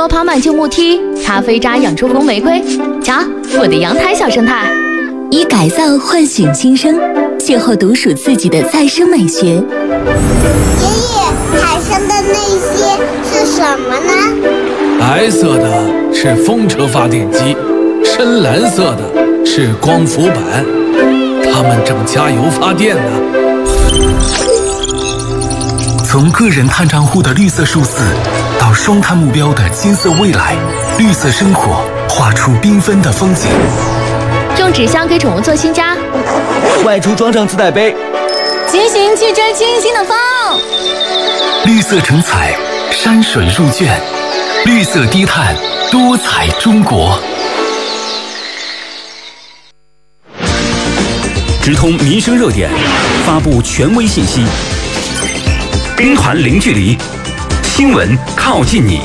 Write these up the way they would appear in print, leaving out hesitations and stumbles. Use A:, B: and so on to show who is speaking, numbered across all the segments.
A: 爬满旧木梯，咖啡渣养出红玫瑰。瞧，我的阳台小生态。
B: 以改造唤醒新生，邂逅独属自己的再生美学。爷
C: 爷，海上的那些是什么呢？
D: 白色的是风车发电机，深蓝色的是光伏板，它们正加油发电呢。
E: 从个人碳账户的绿色数字，到双碳目标的金色未来，绿色生活画出缤纷的风景。
A: 种纸箱给宠物做新家，
F: 外出装上自带杯，
G: 骑行去追清新的风。
E: 绿色成彩，山水入卷，绿色低碳，多彩中国。
H: 直通民生热点，发布权威信息，兵团零距离，新闻靠近你。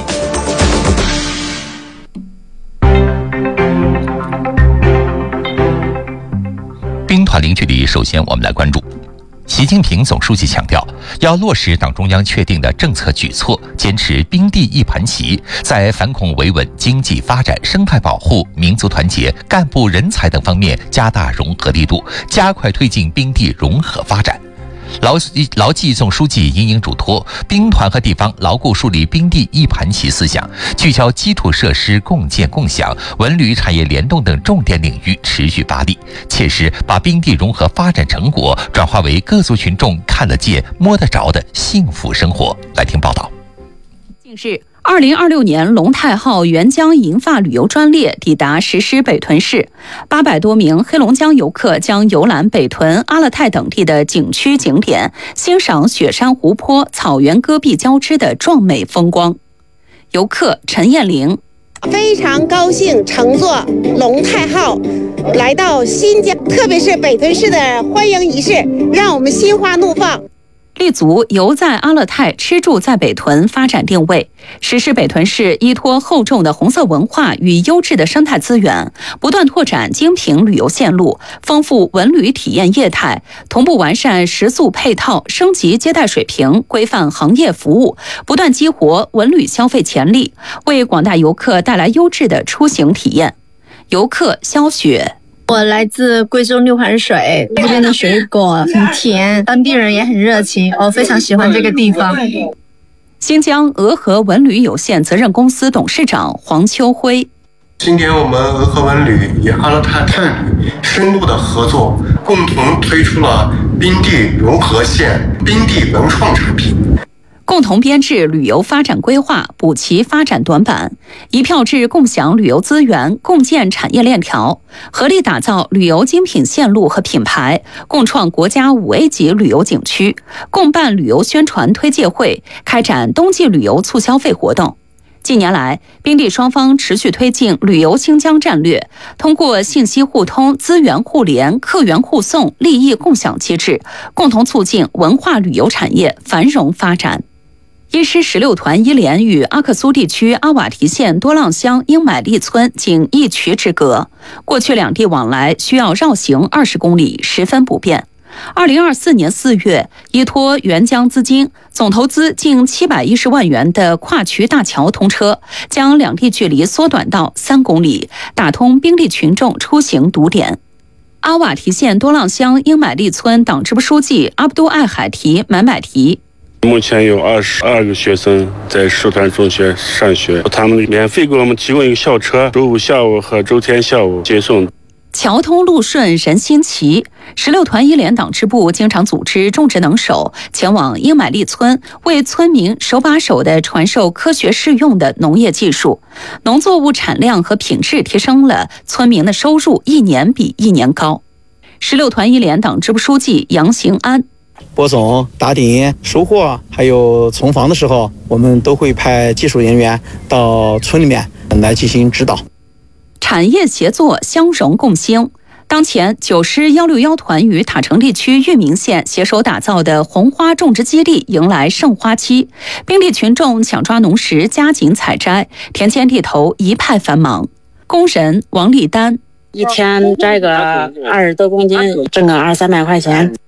I: 兵团零距离，首先我们来关注习近平总书记强调，要落实党中央确定的政策举措，坚持兵地一盘棋，在反恐维稳、经济发展、生态保护、民族团结、干部人才等方面加大融合力度，加快推进兵地融合发展。牢记总书记引领嘱托，兵团和地方牢固树立兵地一盘棋思想，聚焦基础设施共建共享、文旅产业联动等重点领域持续发力，切实把兵地融合发展成果转化为各族群众看得见、摸得着的幸福生活。来听报道。
J: 近日，2026年龙泰号沅江银发旅游专列抵达石狮北屯市，800多名黑龙江游客将游览北屯、阿勒泰等地的景区景点，欣赏雪山湖泊、草原戈壁交织的壮美风光。游客陈艳玲：
K: 非常高兴乘坐龙泰号来到新疆，特别是北屯市的欢迎仪式，让我们心花怒放。
J: 立足游在阿勒泰，吃住在北屯发展定位。石狮北屯市依托厚重的红色文化与优质的生态资源，不断拓展精品旅游线路，丰富文旅体验业态，同步完善食宿配套，升级接待水平，规范行业服务，不断激活文旅消费潜力，为广大游客带来优质的出行体验。游客肖雪：
L: 我来自贵州六盘水，这边的水果很甜，当地人也很热情，我非常喜欢这个地方。
J: 新疆俄和文旅有限责任公司董事长黄秋辉：
M: 今年我们俄和文旅与阿勒泰探旅深度的合作，共同推出了兵地融合线兵地文创产品，
J: 共同编制旅游发展规划，补齐发展短板，一票制共享旅游资源，共建产业链条，合力打造旅游精品线路和品牌，共创国家5A 级旅游景区，共办旅游宣传推介会，开展冬季旅游促消费活动。近年来，兵地双方持续推进旅游新疆战略，通过信息互通、资源互联、客源互送、利益共享机制，共同促进文化旅游产业繁荣发展。一师16团1连与阿克苏地区阿瓦提县多浪乡英买利村仅1渠之隔，过去两地往来需要绕行20公里，十分不便。2024年4月，依托沅江资金，总投资近710万元的跨渠大桥通车，将两地距离缩短到3公里，打通兵地群众出行堵点。阿瓦提县多浪乡英买利村党支部书记阿卜杜艾海提买买提：
N: 目前有22个学生在10团中学上学，他们免费给我们提供一个校车，周五下午和周天下午接送。
J: 桥通路顺人心齐，16团1连党支部经常组织种植能手前往英买利村，为村民手把手地传授科学适用的农业技术，农作物产量和品质提升了，村民的收入一年比一年高。16团1连党支部书记杨行安：
O: 播种、打顶、收获，还有从防的时候，我们都会派技术人员到村里面来进行指导。
J: 产业协作，相融共兴。当前9师161团与塔城地区裕民县携手打造的红花种植基地迎来盛花期，兵地群众抢抓农时加紧采摘，田间地头一派繁忙。工人王立丹：
P: 一天摘个20多公斤，挣个200-300块钱。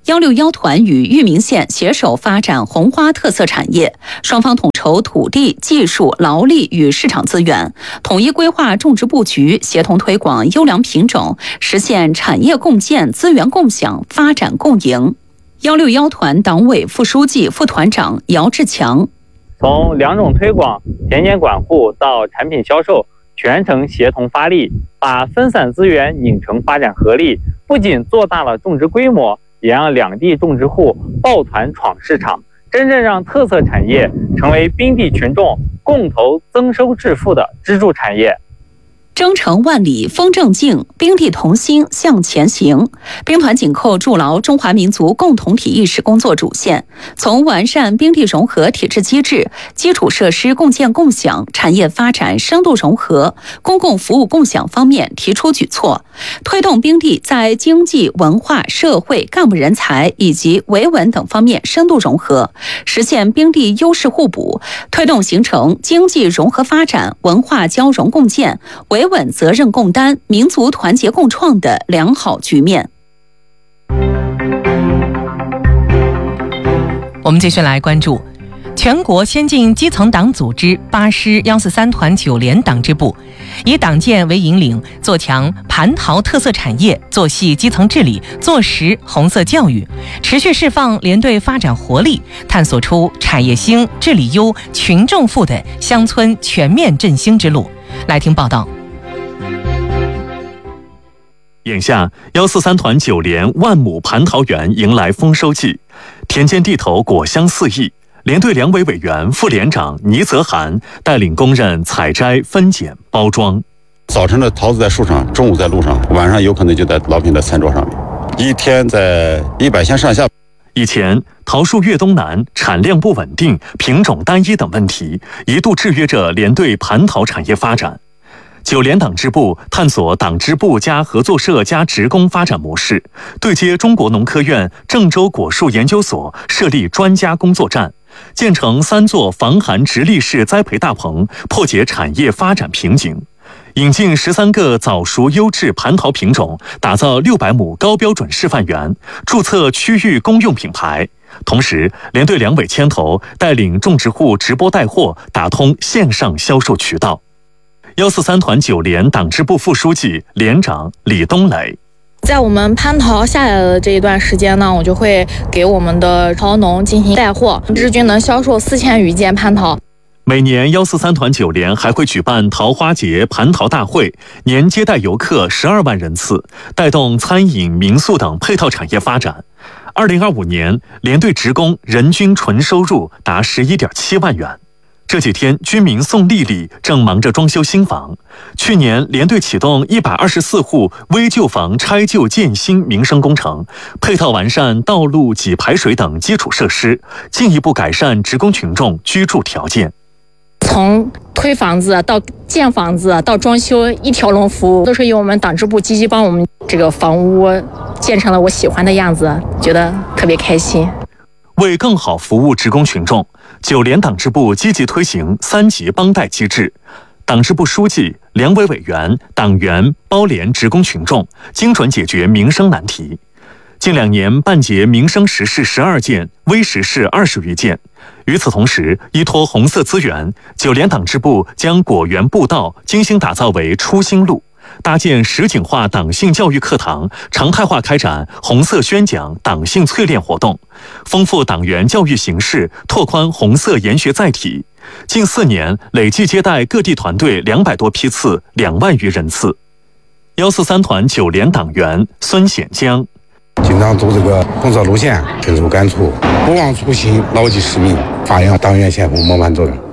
J: 161团与裕民县携手发展红花特色产业，双方统筹土地、技术、劳力与市场资源，统一规划种植布局，协同推广优良品种，实现产业共建、资源共享、发展共赢。161团党委副书记、副团长姚志强：
P: 从良种推广、田间管护到产品销售，全程协同发力，把分散资源拧成发展合力，不仅做大了种植规模，也让两地种植户抱团闯市场，真正让特色产业成为滨地群众共同增收致富的支柱产业。
J: 征程万里风正劲，滨地同心向前行。兵团紧扣筑牢中华民族共同体意识工作主线，从完善滨地融合体制机制、基础设施共建共享、产业发展深度融合、公共服务共享方面提出举措，推动滨地在经济、文化、社会、干部人才以及维稳等方面深度融合，实现滨地优势互补，推动形成经济融合发展、文化交融共建、维稳责任共担、民族团结共创的良好局面。
Q: 我们继续来关注全国先进基层党组织8师143团9连党支部，以党建为引领，做强蟠桃特色产业，做细基层治理，做实红色教育，持续释放连队发展活力，探索出产业兴、治理优、群众富的乡村全面振兴之路。来听报道。
R: 眼下143团9连万亩蟠桃园迎来丰收季，田间地头果香四溢。连队两委委员、副连长倪泽涵带领工人采摘、分拣、包装。
S: 早晨的桃子在树上，中午在路上，晚上有可能就在老品的餐桌上面，一天在100箱上下。
R: 以前桃树越冬难、产量不稳定、品种单一等问题一度制约着连队蟠桃产业发展。9连党支部探索党支部加合作社加职工发展模式，对接中国农科院郑州果树研究所，设立专家工作站，建成3座防寒直立式栽培大棚，破解产业发展瓶颈。引进13个早熟优质蟠桃品种，打造600亩高标准示范园，注册区域公用品牌。同时，连队两委牵头，带领种植户直播带货，打通线上销售渠道。143团9连党支部副书记、连长李东磊：
T: 在我们蟠桃下来的这一段时间呢，我就会给我们的桃农进行带货，日均能销售4000余件蟠桃。
R: 每年143团9连还会举办桃花节、蟠桃大会，年接待游客12万人次，带动餐饮、民宿等配套产业发展。2025年，连队职工人均纯收入达11.7万元。这几天，居民宋丽丽正忙着装修新房。去年，连队启动124户危旧房拆旧建新民生工程，配套完善道路、给排水等基础设施，进一步改善职工群众居住条件。
T: 从推房子到建房子到装修，一条龙服务，都是由我们党支部积极帮我们这个房屋建成了我喜欢的样子，觉得特别开心。
R: 为更好服务职工群众，9连党支部积极推行3级帮带机制，党支部书记、两委委员、党员包连职工群众，精准解决民生难题。近2年办结民生实事12件，微实事20余件。与此同时，依托红色资源，9连党支部将果园步道精心打造为初心路，搭建实景化党性教育课堂，常态化开展红色宣讲、党性淬炼活动，丰富党员教育形式，拓宽红色研学载体。近4年累计接待各地团队200多批次，2万余人次。143团9连党员孙显江：
U: 经常走这个红色路线，深受感触，不忘初心，牢记使命，发扬党员先锋模范作用。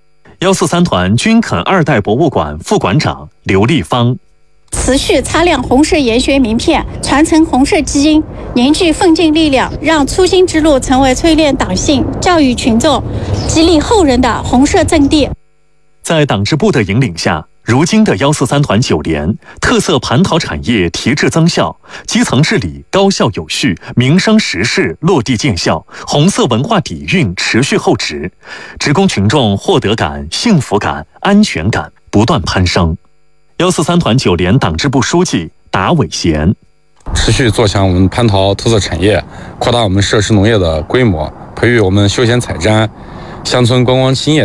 R: 143团军垦2代博物馆副馆长刘立芳：
V: 持续擦亮红色研学名片，传承红色基因，凝聚奋进力量，让初心之路成为淬炼党性、教育群众、激励后人的红色阵地。
R: 在党支部的引领下，如今的143团9连特色蟠桃产业提质增效，基层治理高效有序，民生实事落地见效，红色文化底蕴持续厚植，职工群众获得感、幸福感、安全感不断攀升。143团9连党支部书记达伟贤：
U: 持续做强我们蟠桃特色产业，扩大我们设施农业的规模，培育我们休闲采摘、乡村观光兴业